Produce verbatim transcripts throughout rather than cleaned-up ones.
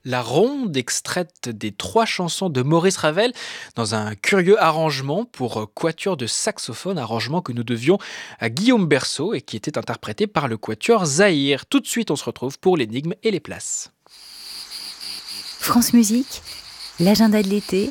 La ronde extraite des trois chansons de Maurice Ravel dans un curieux arrangement pour euh, quatuor de saxophone, arrangement que nous devions à Guillaume Berceau et qui était interprété par le quatuor Zahir. Tout de suite, on se retrouve pour l'énigme et les places. France Musique, l'agenda de l'été,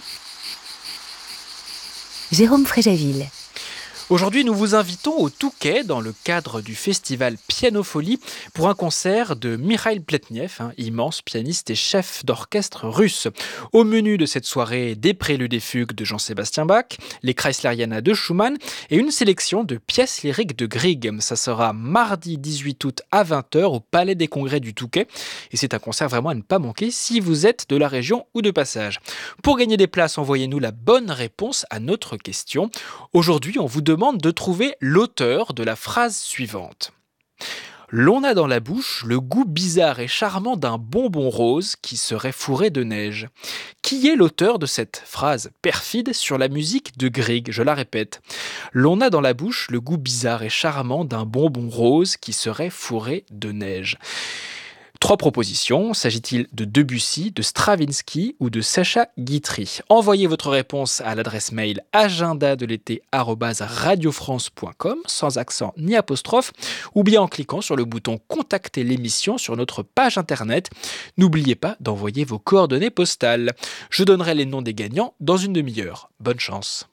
Jérôme Fréjaville. Aujourd'hui, nous vous invitons au Touquet dans le cadre du festival Pianofolie pour un concert de Mikhail Pletnev, un immense pianiste et chef d'orchestre russe. Au menu de cette soirée, des préludes et fugues de Jean-Sébastien Bach, les Kreisleriana de Schumann et une sélection de pièces lyriques de Grieg. Ça sera mardi dix-huit août à vingt heures au Palais des Congrès du Touquet et c'est un concert vraiment à ne pas manquer si vous êtes de la région ou de passage. Pour gagner des places, envoyez-nous la bonne réponse à notre question. Aujourd'hui, on vous demande de trouver l'auteur de la phrase suivante. L'on a dans la bouche le goût bizarre et charmant d'un bonbon rose qui serait fourré de neige. Qui est l'auteur de cette phrase perfide sur la musique de Grieg ? Je la répète. L'on a dans la bouche le goût bizarre et charmant d'un bonbon rose qui serait fourré de neige. Trois propositions. S'agit-il de Debussy, de Stravinsky ou de Sacha Guitry ? Envoyez votre réponse à l'adresse mail agenda de l'été arobase radiofrance point com sans accent ni apostrophe ou bien en cliquant sur le bouton contacter l'émission sur notre page internet. N'oubliez pas d'envoyer vos coordonnées postales. Je donnerai les noms des gagnants dans une demi-heure. Bonne chance.